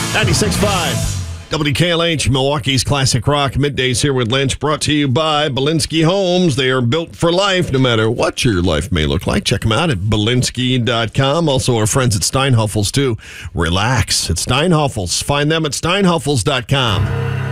96.5. WKLH, Milwaukee's Classic Rock. Middays here with Lynch, brought to you by Belinsky Homes. They are built for life, no matter what your life may look like. Check them out at Belinsky.com. Also, our friends at Steinhuffels, too. Relax at Steinhuffels. Find them at Steinhuffels.com.